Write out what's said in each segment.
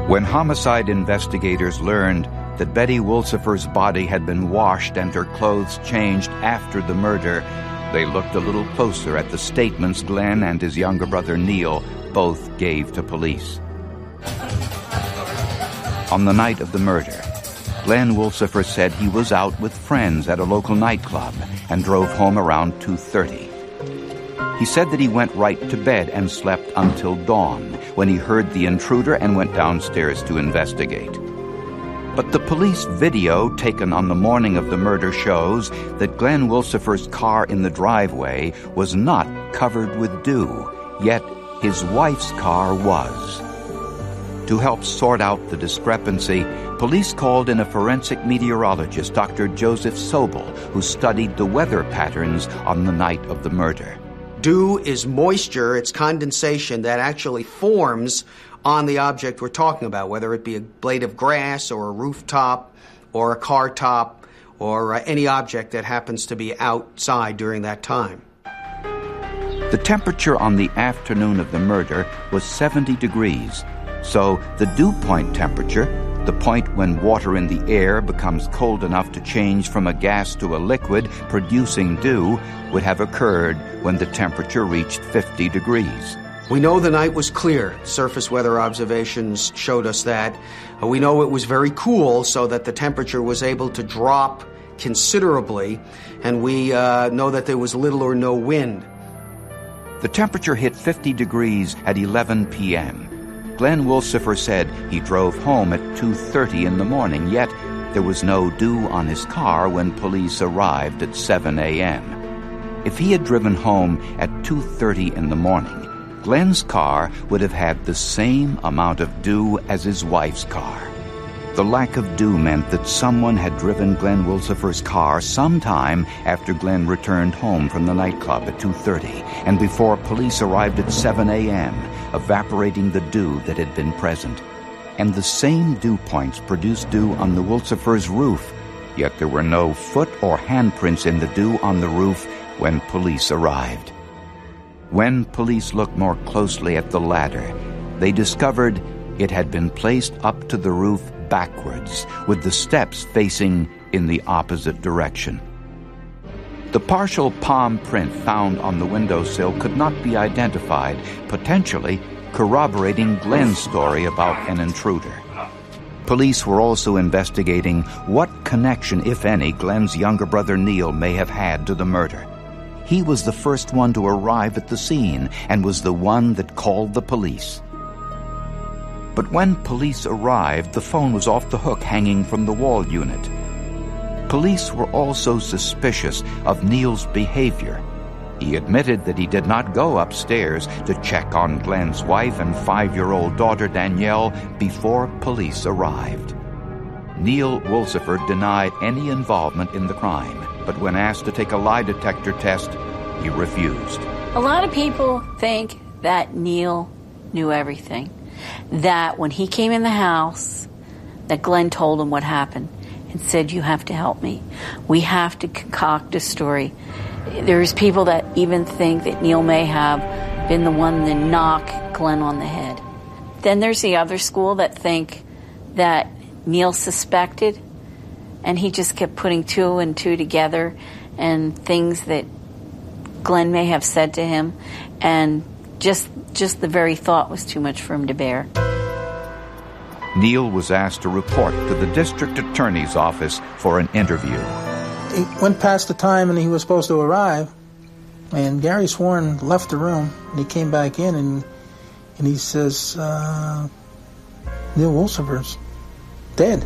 When homicide investigators learned that Betty Wolsifer's body had been washed and her clothes changed after the murder, they looked a little closer at the statements Glenn and his younger brother Neil both gave to police. On the night of the murder, Glenn Wolsifer said he was out with friends at a local nightclub and drove home around 2:30. He said that he went right to bed and slept until dawn, when he heard the intruder and went downstairs to investigate. But the police video taken on the morning of the murder shows that Glenn Wolsifer's car in the driveway was not covered with dew, yet his wife's car was. To help sort out the discrepancy, police called in a forensic meteorologist, Dr. Joseph Sobel, who studied the weather patterns on the night of the murder. Dew is moisture, it's condensation that actually forms on the object we're talking about, whether it be a blade of grass or a rooftop or a car top or any object that happens to be outside during that time. The temperature on the afternoon of the murder was 70 degrees. So the dew point temperature, the point when water in the air becomes cold enough to change from a gas to a liquid, producing dew, would have occurred when the temperature reached 50 degrees. We know the night was clear. Surface weather observations showed us that. We know it was very cool, so that the temperature was able to drop considerably, and we know that there was little or no wind. The temperature hit 50 degrees at 11 p.m. Glenn Wolsifer said he drove home at 2:30 in the morning, yet there was no dew on his car when police arrived at 7 a.m. If he had driven home at 2:30 in the morning, Glenn's car would have had the same amount of dew as his wife's car. The lack of dew meant that someone had driven Glenn Wolsifer's car sometime after Glenn returned home from the nightclub at 2:30 and before police arrived at 7 a.m., evaporating the dew that had been present. And the same dew points produced dew on the Wolsifers' roof, yet there were no foot or handprints in the dew on the roof when police arrived. When police looked more closely at the ladder, they discovered it had been placed up to the roof backwards, with the steps facing in the opposite direction. The partial palm print found on the windowsill could not be identified, potentially corroborating Glenn's story about an intruder. Police were also investigating what connection, if any, Glenn's younger brother Neil may have had to the murder. He was the first one to arrive at the scene and was the one that called the police. But when police arrived, the phone was off the hook hanging from the wall unit. Police were also suspicious of Neil's behavior. He admitted that he did not go upstairs to check on Glenn's wife and 5-year-old daughter Danielle before police arrived. Neil Wolsifer denied any involvement in the crime, but when asked to take a lie detector test, he refused. A lot of people think that Neil knew everything. That when he came in the house, that Glenn told him what happened and said, "You have to help me. We have to concoct a story." There's people that even think that Neil may have been the one to knock Glenn on the head. Then there's the other school that think that Neil suspected, and he just kept putting 2 and 2 together, and things that Glenn may have said to him, and just the very thought was too much for him to bear. Neil was asked to report to the district attorney's office for an interview. It went past the time and he was supposed to arrive, and Gary Sworn left the room, and he came back in, and he says, Neil Wolsifer's dead.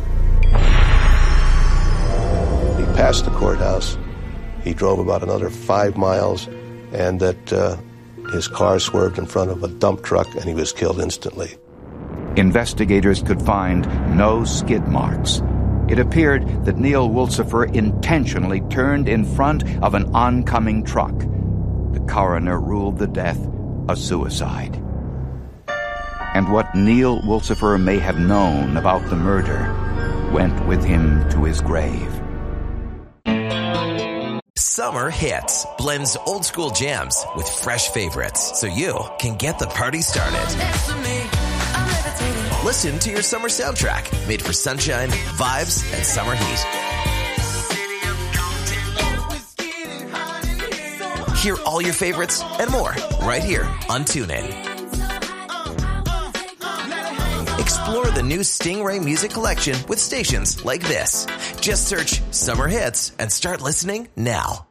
He passed the courthouse. He drove about another 5 miles, and that his car swerved in front of a dump truck, and he was killed instantly. Investigators could find no skid marks. It appeared that Neil Wolsifer intentionally turned in front of an oncoming truck. The coroner ruled the death a suicide. And what Neil Wolsifer may have known about the murder went with him to his grave. Summer Hits blends old school jams with fresh favorites so you can get the party started. listen to your summer soundtrack, made for sunshine, vibes, and summer heat. Hear all your favorites and more right here on TuneIn. Explore the new Stingray music collection with stations like this. Just search Summer Hits and start listening now.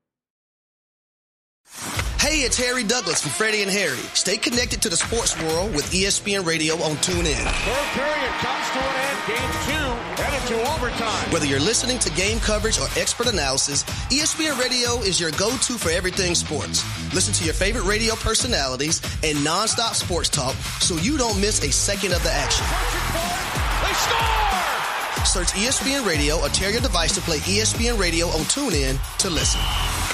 Hey, it's Harry Douglas from Freddie and Harry. Stay connected to the sports world with ESPN Radio on TuneIn. Third period comes to an end. Game 2 headed to overtime. Whether you're listening to game coverage or expert analysis, ESPN Radio is your go-to for everything sports. Listen to your favorite radio personalities and nonstop sports talk so you don't miss a second of the action. They score! Search ESPN Radio or tear your device to play ESPN Radio on TuneIn to listen.